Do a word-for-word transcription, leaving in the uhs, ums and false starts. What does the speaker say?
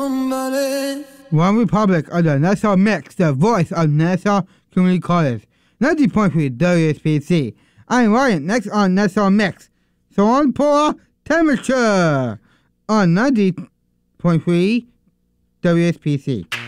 One Republic of the Nassau Mix, the voice of Nassau Community College. ninety point three W S P C. I'm Ryan, next on Nassau Mix. So on for temperature on ninety point three W S P C.